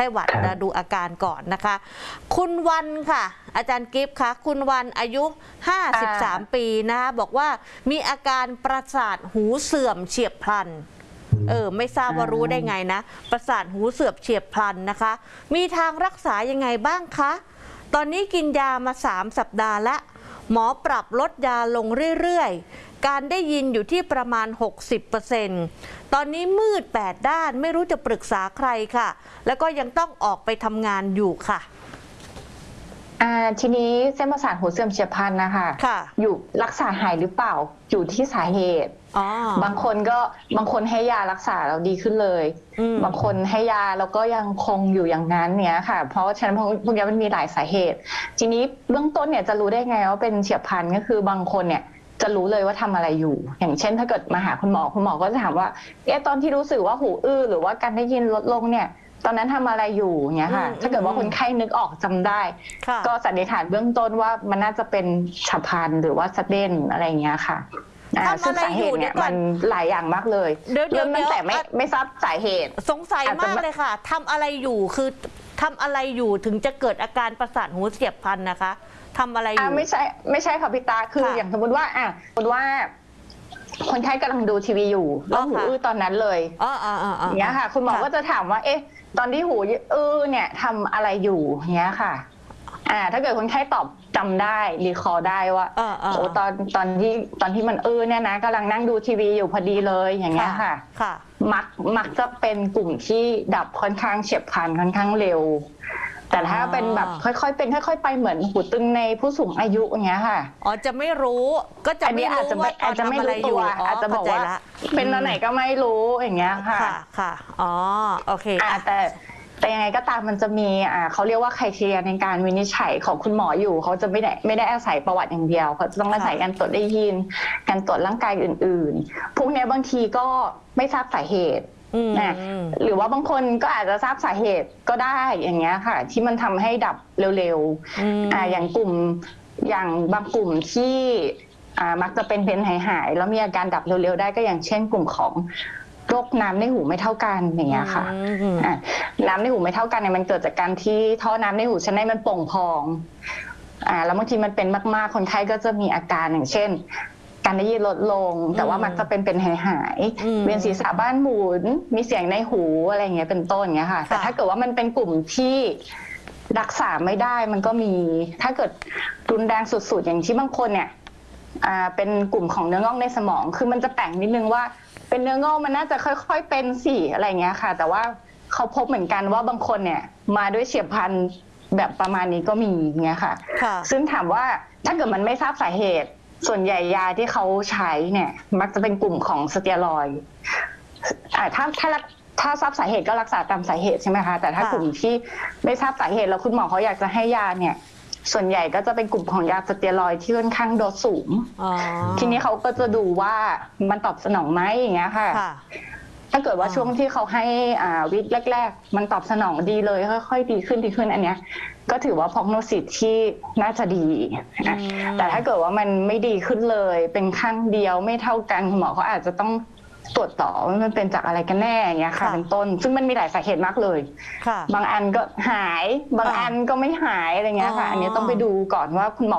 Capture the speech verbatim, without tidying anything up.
ข้หวัดนะดูอาการก่อนนะคะคุณวันค่ะอาจารย์กิฟต์คะคุณวันอายุห้าสิบสามปีนะคะบอกว่ามีอาการประสาทหูเสื่อมเฉียบพลันเออไม่ทราบว่ารู้ได้ไงนะประสาทหูเสื่อมเฉียบพลันนะคะมีทางรักษายังไงบ้างคะตอนนี้กินยามาสามสัปดาห์ละหมอปรับลดยาลงเรื่อยๆการได้ยินอยู่ที่ประมาณ หกสิบเปอร์เซ็นต์ ตอนนี้มืดแปดด้านไม่รู้จะปรึกษาใครค่ะแล้วก็ยังต้องออกไปทำงานอยู่ค่ะอ่าทีนี้เส้นประสาทหูเสื่อมเฉียบพลันนะคะค่ะอยู่รักษาหายหรือเปล่าอยู่ที่สาเหตุบางคนก็บางคนให้ยารักษาแล้วดีขึ้นเลยบางคนให้ยาแล้วก็ยังคงอยู่อย่างนั้นเนี้ยค่ะเพราะฉะนั้นพวกนี้มันมีหลายสาเหตุทีนี้เบื้องต้นเนี่ยจะรู้ได้ไงว่าเป็นเฉียบพลันก็คือบางคนเนี่ยจะรู้เลยว่าทำอะไรอยู่อย่างเช่นถ้าเกิดมาหาคุณหมอคุณหมอก็จะถามว่าเอ๊ะตอนที่รู้สึกว่าหูอื้อหรือว่าการได้ยินลดลงเนี่ยตอนนั้นทำอะไรอยู่เงี้ยค่ะถ้าเกิดว่าคนไข้นึกออกจำได้ก็สันนิษฐานเบื้องต้นว่ามันน่าจะเป็นฉับพลันหรือว่าสะเด้นอะไรเงี้ยค่ะซึ่งสาเหตุเนี่ยมันหลายอย่างมากเลยเริ่มตั้งแต่ไม่ไม่ทราบสาเหตุสงสัยมากเลยค่ะทำอะไรอยู่คือทำอะไรอยู่ถึงจะเกิดอาการประสาทหูเฉียบพลันนะคะทำอะไรอยู่ไม่ใช่ไม่ใช่ค่ะพี่ตาคืออย่างสมมติว่าอ่ะสมมติว่าคนไข้กำลังดูทีวีอยู่แล้วหูอื้อตอนนั้นเลยอย่างเงี้ยค่ะคุณหมอก็จะถามว่าเอ๊ะตอนที่หูอื้อเนี่ยทำอะไรอยู่อย่างเงี้ยค่ะอ่าถ้าเกิดคนไข้ตอบจำได้รีคอร์ได้ว่าโอ้ตอนตอนที่ตอนที่มันอื้อเนี่ยนะกำลังนั่งดูทีวีอยู่พอดีเลยอย่างเงี้ยค่ะมักมักจะเป็นกลุ่มที่ดับค่อนข้างเฉียบพลันค่อนข้างเร็วแต่ถ้าเป็นแบบค่อยๆเป็นค่อยๆไปเหมือนหูตึงในผู้สูงอายุอย่างเงี้ยค่ะอ๋อจะไม่รู้ก็จะไม่รู้ว่าตอนทำอะไรอยู่อาจจะบอกว่าเป็นตอนไหนก็ไม่รู้อย่างเงี้ยค่ะค่ะอ๋อโอเคแต่แต่ยังไงก็ตามมันจะมีอ่าเขาเรียกว่าไครทีเรียในการวินิจฉัยของคุณหมออยู่เขาจะไม่ได้ไม่ได้อาศัยประวัติอย่างเดียวเขาจะต้องอาศัยการตรวจได้ยินการตรวจร่างกายอื่นๆพวกนี้บางทีก็ไม่ทราบสาเหตุนะหรือว่าบางคนก็อาจจะทราบสาเหตุก็ได้อย่างเงี้ยค่ะที่มันทำให้ดับเร็วๆอ่าอย่างกลุ่มอย่างบางกลุ่มที่อ่ามักจะเป็นเป็นหายๆแล้วมีอาการดับเร็วๆได้ก็อย่างเช่นกลุ่มของโรคน้ำในหูไม่เท่ากันอย่างเงี้ยค่ะน้ำในหูไม่เท่ากันเนี่ยมันเกิดจากการที่ท่อน้ำในหูชั้นในมันโป่งพองอ่าแล้วบางทีมันเป็นมากๆคนไข้ก็จะมีอาการอย่างเช่นการได้ยินลดลงแต่ว่ามักจะเป็นเป็นหายหายเวียนศีรษะบ้านหมุนมีเสียงในหูอะไรเงี้ยเป็นต้นเงี้ยค่ะแต่ถ้าเกิดว่ามันเป็นกลุ่มที่รักษาไม่ได้มันก็มีถ้าเกิดรุนแรงสุดๆอย่างที่บางคนเนี่ยอ่าเป็นกลุ่มของเนื้องอกในสมองคือมันจะแปลกนิดนึงว่าเป็นเนื้องอกมันน่าจะค่อยๆเป็นสิอะไรเงี้ยค่ะแต่ว่าเขาพบเหมือนกันว่าบางคนเนี่ยมาด้วยเฉียบพลันแบบประมาณนี้ก็มีเงี้ยค่ะซึ่งถามว่าถ้าเกิดมันไม่ทราบสาเหตุส่วนใหญ่ยาที่เขาใช้เนี่ยมักจะเป็นกลุ่มของสเตียรอยด์ถ้าถ้าถ้าทราบสาเหตุก็รักษาตามสาเหตุใช่ไหมคะแต่ถ้ากลุ่มที่ไม่ทราบสาเหตุแล้วคุณหมอเขาอยากจะให้ยาเนี่ยส่วนใหญ่ก็จะเป็นกลุ่มของยาสเตียรอยด์ที่ค่อนข้างโดสสูงทีนี้เขาก็จะดูว่ามันตอบสนองไหมอย่างเงี้ยค่ะถ้าเกิดว่าช่วงที่เขาให้อ่าวิกแรกๆมันตอบสนองดีเลยค่อยๆดีขึ้นดีขึ้นอันเนี้ยก็ถือว่า prognosis ที่น่าจะดีนะแต่ถ้าเกิดว่ามันไม่ดีขึ้นเลยเป็นข้างเดียวไม่เท่ากันคุณหมอเขาอาจจะต้องตรวจต่อว่ามันเป็นจากอะไรกันแน่อย่างเงี้ยค่ะเป็นต้นซึ่งมันมีหลายสาเหตุมากเลยบางอันก็หายบางอันก็ไม่หายอะไรเงี้ยค่ะอันนี้ต้องไปดูก่อนว่าคุณหมอ